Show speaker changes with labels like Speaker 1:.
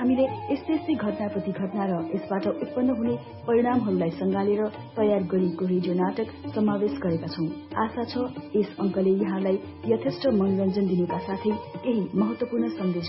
Speaker 1: हामीले यस्तै घटनाप्रति घटना र यसबाट उत्पन्न हुने परिणामहरूलाई सँगालेर तयार गरिएको रेडियो नाटक समावेश गरेका छौं। आशा छ यस अंकले यहाँलाई यथेष्ट मनोरञ्जन दिनुका साथै केही महत्वपूर्ण सन्देश